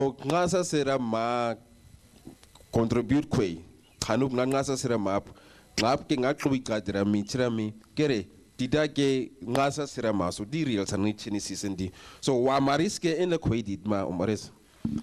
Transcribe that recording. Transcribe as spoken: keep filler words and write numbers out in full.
ngasa sera ma contribute kwe kanuk ngasa sera map ngap ke ngaqhubha icadira mithira mi kere dida ke ngasa sera maso di real sangi chini season di so wa mariske in the kwe dit ma umares